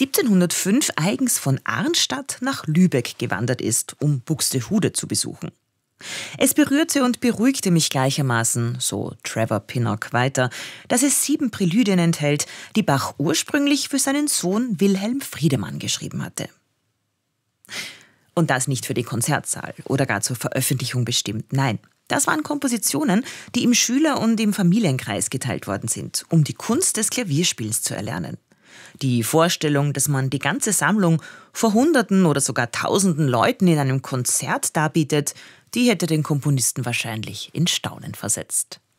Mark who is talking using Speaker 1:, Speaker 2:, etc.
Speaker 1: 1705 eigens von Arnstadt nach Lübeck gewandert ist, um Buxtehude zu besuchen. Es berührte und beruhigte mich gleichermaßen, so Trevor Pinnock weiter, dass es 7 Präludien enthält, die Bach ursprünglich für seinen Sohn Wilhelm Friedemann geschrieben hatte. Und das nicht für den Konzertsaal oder gar zur Veröffentlichung bestimmt, nein. Das waren Kompositionen, die im Schüler- und im Familienkreis geteilt worden sind, um die Kunst des Klavierspiels zu erlernen. Die Vorstellung, dass man die ganze Sammlung vor Hunderten oder sogar Tausenden Leuten in einem Konzert darbietet, die hätte den Komponisten wahrscheinlich in Staunen versetzt.